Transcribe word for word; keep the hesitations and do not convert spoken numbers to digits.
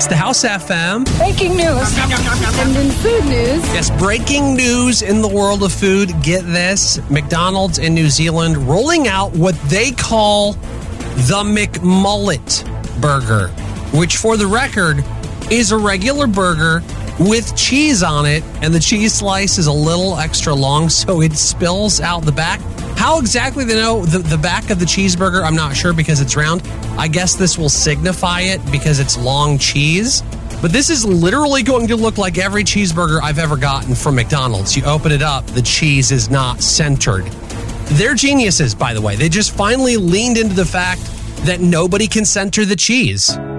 It's the House F M. Breaking news. And in food news. Yes, breaking news in the world of food. Get this. McDonald's in New Zealand rolling out what they call the McMullet burger, which for the record is a regular burger with cheese on it, and the cheese slice is a little extra long, so it spills out the back. How exactly they know the, the back of the cheeseburger, I'm not sure because it's round. I guess this will signify it because it's long cheese. But this is literally going to look like every cheeseburger I've ever gotten from McDonald's. You open it up, the cheese is not centered. They're geniuses, by the way. They just finally leaned into the fact that nobody can center the cheese.